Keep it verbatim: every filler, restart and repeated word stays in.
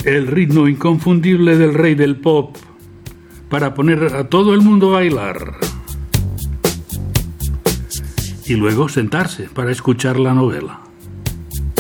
el ritmo inconfundible del rey del pop, para poner a todo el mundo a bailar. Y luego sentarse para escuchar la novela.